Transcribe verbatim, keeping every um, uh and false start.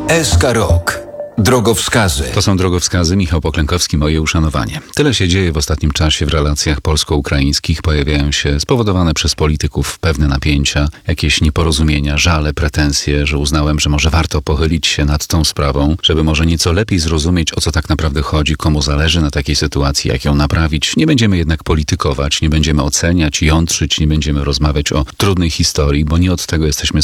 S K Rok. Drogowskazy. To są drogowskazy. Michał Poklękowski, moje uszanowanie. Tyle się dzieje w ostatnim czasie w relacjach polsko-ukraińskich. Pojawiają się spowodowane przez polityków pewne napięcia, jakieś nieporozumienia, żale, pretensje, że uznałem, że może warto pochylić się nad tą sprawą, żeby może nieco lepiej zrozumieć, o co tak naprawdę chodzi, komu zależy na takiej sytuacji, jak ją naprawić. Nie będziemy jednak politykować, nie będziemy oceniać, jątrzyć, nie będziemy rozmawiać o trudnej historii, bo nie od tego jesteśmy